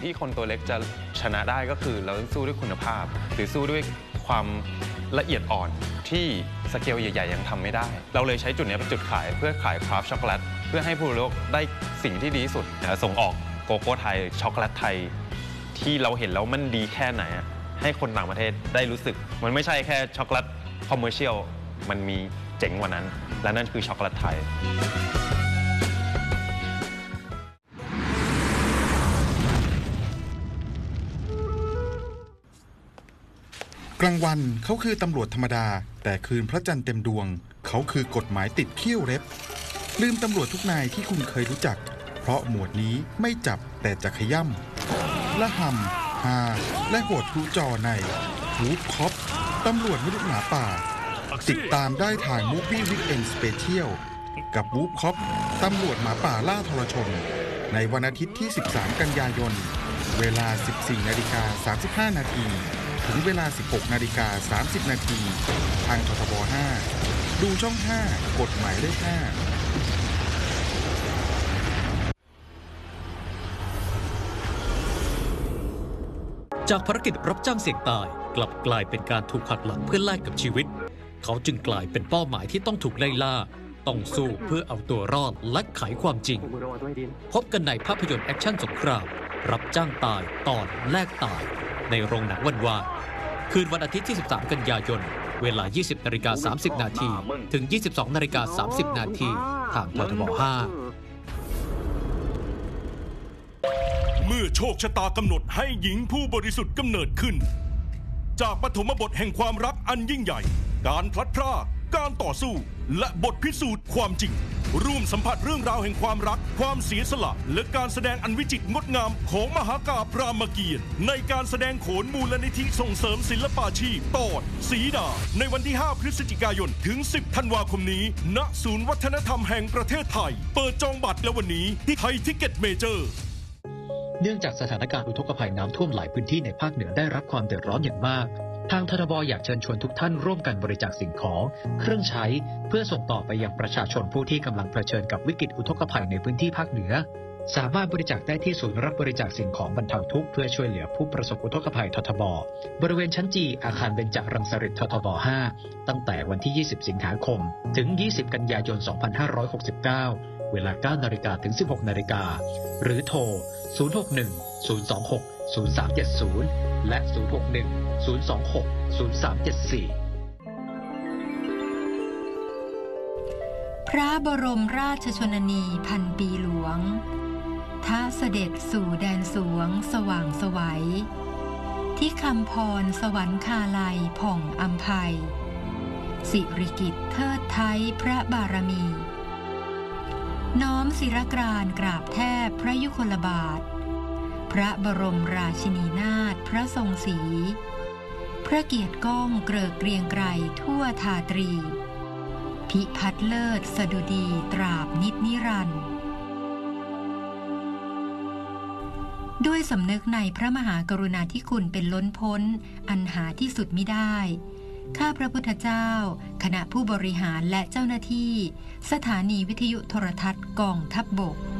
ที่คนตัวเล็กจะชนะได้ก็คือเราต้องสู้ด้วยคุณภาพหรือสู้ด้วยความละเอียดอ่อนที่สเกลใหญ่ๆยังทำไม่ได้เราเลยใช้จุดนี้เป็นจุดขายเพื่อขายคราฟต์ช็อกโกแลตเพื่อให้ผู้บริโภคได้สิ่งที่ดีที่สุดส่งออกโกโก้ไทยช็อกโกแลตไทยที่เราเห็นแล้วมันดีแค่ไหนให้คนต่างประเทศได้รู้สึกมันไม่ใช่แค่ช็อกโกแลตคอมเมอร์เชียลมันมีเจ๋งกว่านั้นและนั่นคือช็อกโกแลตไทยกลางวันเขาคือตำรวจธรรมดาแต่คืนพระจันทร์เต็มดวงเขาคือกฎหมายติดเขี้ยวเล็บลืมตำรวจทุกนายที่คุณเคยรู้จักเพราะหมวดนี้ไม่จับแต่จะขย่ำละห่ำฮาและโหดทุจอในวูฟคอปตำรวจมนุษย์หมาป่าติดตามได้ทางมูฟวี่วิกเอนด์สเปเชียลกับวูฟคอปตำรวจหมาป่าล่าทรชนในวันอาทิตย์ที่13กันยายนเวลา 14:35 น.ถึงเวลา 16:30 น.ทางททบ 5 ดูช่อง 5 กฎหมายเลข 5 จากภารกิจรับจ้างเสี่ยงตายกลับกลายเป็นการถูกหักหลังเพื่อแลกกับชีวิตเขาจึงกลายเป็นเป้าหมายที่ต้องถูกไล่ล่าต้องสู้เพื่อเอาตัวรอดและไขความจริงพบกันในภาพยนตร์แอคชั่นสงครามรับจ้างตายตอนแลกตายในโรงหนังวันวานคืนวันอาทิตย์ที่13กันยายนเวลา 20:30 น.ถึง 22:30 น.ทางททบ 5 เมื่อโชคชะตากำหนดให้หญิงผู้บริสุทธิ์กำเนิดขึ้นจากปฐมบทแห่งความรักอันยิ่งใหญ่การพลัดพรากการต่อสู้และบทพิสูจน์ความจริงร่วมสัมผัสเรื่องราวแห่งความรักความเสียสละและการแสดงอันวิจิตรงดงามของมหากาพย์รามเกียรติ์ในการแสดงโขนมูลนิธิส่งเสริมศิลปาชีพตอนสีดาในวันที่ 5 พฤศจิกายนถึง 10 ธันวาคมนี้ณศูนย์วัฒนธรรมแห่งประเทศไทยเปิดจองบัตรแล้ววันนี้ที่ไทยทิกเก็ตเมเจอร์เนื่องจากสถานการณ์อุทกภัยน้ำท่วมหลายพื้นที่ในภาคเหนือได้รับความเดือดร้อนอย่างมากทางททบ.อยากเชิญชวนทุกท่านร่วมกันบริจาคสิ่งของเครื่องใช้เพื่อส่งต่อไปยังประชาชนผู้ที่กำลังเผชิญกับวิกฤตอุทกภัยในพื้นที่ภาคเหนือสามารถบริจาคได้ที่ศูนย์รับบริจาคสิ่งของบรรเทาทุกข์เพื่อช่วยเหลือผู้ประสบอุทกภัยททบ.บริเวณชั้นจีอาคารเบญจรังสฤษฎ์ททบ. 5ตั้งแต่วันที่20สิงหาคมถึง20กันยายน2569เวลา 9 นาฬิกาถึง 16 นาฬิกาหรือโทร061 026 0370และ061 026 0374 พระบรมราชชนนีพันปีหลวงท้าเสด็จสู่แดนสวงสว่างไสวที่คำพรสวรรคาลัยผ่องอำไพสิริกิติ์เทิดไทยพระบารมีน้อมศิรกรานกราบแทบพระยุคลบาทพระบรมราชินีนาถพระทรงศรีพระเกียรติก้องเกริกเกรียงไกรทั่วทาตรีพิพัฒน์เลิศสดุดีตราบนิจนิรันดร์ด้วยสำนึกในพระมหากรุณาธิคุณเป็นล้นพ้นอันหาที่สุดมิได้ข้าพระพุทธเจ้าคณะผู้บริหารและเจ้าหน้าที่สถานีวิทยุโทรทัศน์กองทัพบก